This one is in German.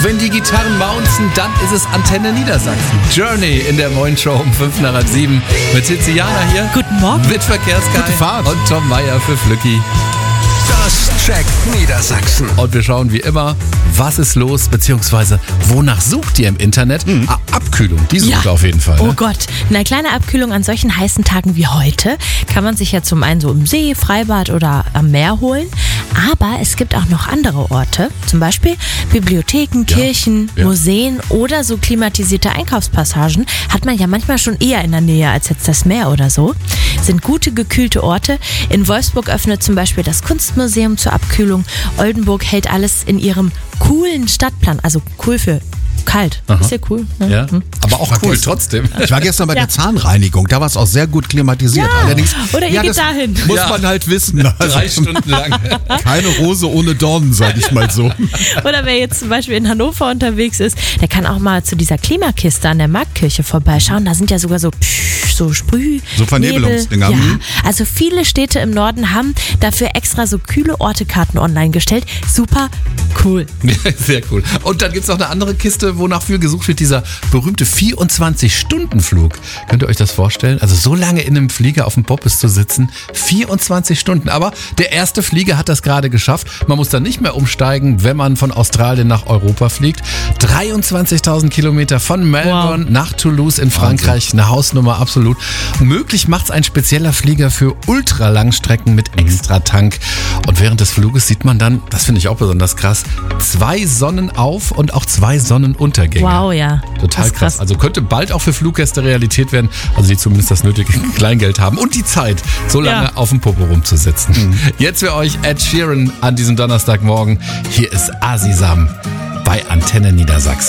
wenn die Gitarren mounzen, dann ist es Antenne Niedersachsen. Journey in der Moin Show um 5:07 mit Tiziana hier. Guten Morgen. Mit Verkehrsguy. Gute Fahrt. Und Tom Meyer für Flücki. Das checkt Niedersachsen. Und wir schauen wie immer, was ist los, beziehungsweise wonach sucht ihr im Internet? Abkühlung, die sucht auf jeden Fall. Oh Gott, eine kleine Abkühlung an solchen heißen Tagen wie heute kann man sich ja zum einen so im See, Freibad oder am Meer holen. Aber es gibt auch noch andere Orte, zum Beispiel Bibliotheken, Kirchen, Museen oder so klimatisierte Einkaufspassagen. Hat man ja manchmal schon eher in der Nähe als jetzt das Meer oder so. Sind gute, gekühlte Orte. In Wolfsburg öffnet zum Beispiel das Kunstmuseum zur Abkühlung. Oldenburg hält alles in ihrem coolen Stadtplan. Also cool für kalt. Aha. Ist ja cool. Ne? Ja, aber auch cool trotzdem. Ich war gestern bei der Zahnreinigung, da war es auch sehr gut klimatisiert. Ja, Allerdings, oder ihr geht das dahin. Muss man halt wissen. 3 Stunden lang. Keine Rose ohne Dornen, sag ich mal so. Oder wer jetzt zum Beispiel in Hannover unterwegs ist, der kann auch mal zu dieser Klimakiste an der Marktkirche vorbeischauen. Da sind ja sogar so Sprüh, So Vernebelungsdinger. Ja, also viele Städte im Norden haben dafür extra so kühle Ortekarten online gestellt. Super cool. Ja, sehr cool. Und dann gibt es noch eine andere Kiste, wonach viel gesucht wird, dieser berühmte 24-Stunden-Flug. Könnt ihr euch das vorstellen? Also so lange in einem Flieger auf dem Poppes zu sitzen, 24 Stunden. Aber der erste Flieger hat das gerade geschafft. Man muss dann nicht mehr umsteigen, wenn man von Australien nach Europa fliegt. 23.000 Kilometer von Melbourne nach Toulouse in Frankreich. Eine Hausnummer, absolut. Möglich macht es ein spezieller Flieger für Ultralangstrecken mit Extratank. Und während des Fluges sieht man dann, das finde ich auch besonders krass, 2 Sonnenauf- und auch 2 Sonnenuntergänge. Wow, ja. Total krass. Also könnte bald auch für Fluggäste Realität werden, also die zumindest das nötige Kleingeld haben und die Zeit, so lange auf dem Popo rumzusitzen. Jetzt für euch Ed Sheeran an diesem Donnerstagmorgen. Hier ist Asisam bei Antenne Niedersachsen.